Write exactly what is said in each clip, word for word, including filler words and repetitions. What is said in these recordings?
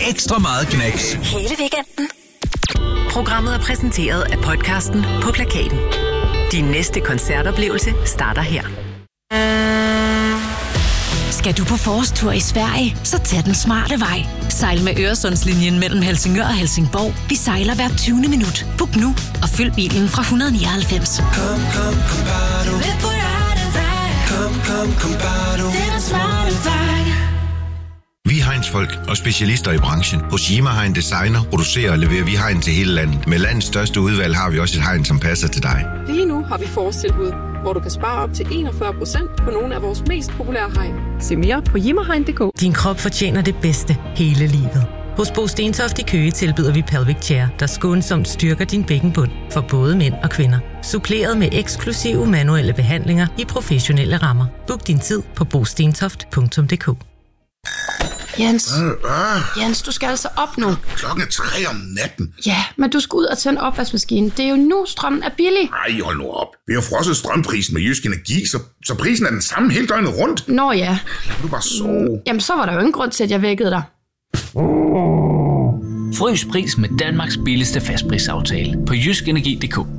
ekstra meget knas. Hele weekenden. Programmet er præsenteret af podcasten På Plakaten. Din næste koncertoplevelse starter her. Skal du på forårstur i Sverige, så tag den smarte vej. Sejl med Øresundslinjen mellem Helsingør og Helsingborg. Vi sejler hver tyvende minut. Book nu og fyld bilen fra et hundrede nioghalvfems. Kom, kom, kom, bare du. Kom, kom, kom, bare du. Det er den smarte vej. Vi er Heinz-folk og specialister i branchen. Hos Yima Hein Designer producerer og leverer vi hegn til hele landet. Med landets største udvalg har vi også et hegn, som passer til dig. Lige nu har vi forårstilbud, hvor du kan spare op til enogfyrre procent på nogle af vores mest populære hegn. Se mere på jimmerhegn punktum d k. Din krop fortjener det bedste hele livet. Hos Bo Stentoft i Køge tilbyder vi Pelvic Chair, der skånsomt styrker din bækkenbund for både mænd og kvinder. Suppleret med eksklusive manuelle behandlinger i professionelle rammer. Book din tid på bo stentoft punktum d k. Jens, Jens, du skal altså op nu. Klokken er tre om natten. Ja, men du skal ud og tænde opvaskemaskinen. Det er jo nu, strømmen er billig. Ej, hold nu op. Vi har frosset strømprisen med Jysk Energi, så, så prisen er den samme hele døgnet rundt. Nå ja. Lad du bare sove. Jamen, så var der jo ingen grund til, at jeg vækkede dig. Frys pris med Danmarks billigste fastprisaftale på jysk energi punktum d k.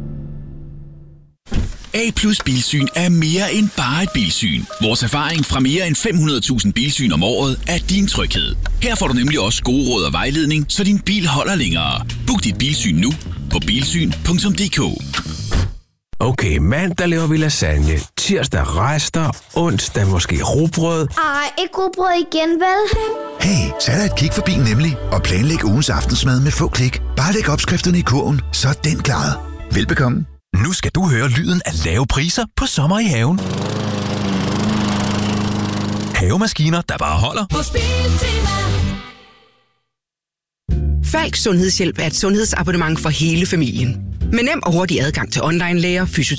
A plus Bilsyn er mere end bare et bilsyn. Vores erfaring fra mere end fem hundrede tusind bilsyn om året er din tryghed. Her får du nemlig også gode råd og vejledning, så din bil holder længere. Book dit bilsyn nu på bilsyn punktum d k. Okay, mandag laver vi lasagne, tirsdag rester, onsdag måske rugbrød. Ej, ikke rugbrød igen, vel? Hey, så er der et kig forbi Nemlig, og planlæg ugens aftensmad med få klik. Bare læg opskrifterne i kurven, så er den klaret. Velbekomme. Nu skal du høre lyden af lave priser på sommer i haven. Havemaskiner, der bare holder. Falk Sundhedshjælp er et sundhedsabonnement for hele familien. Med nem og hurtig adgang til online-læger, fysioterapi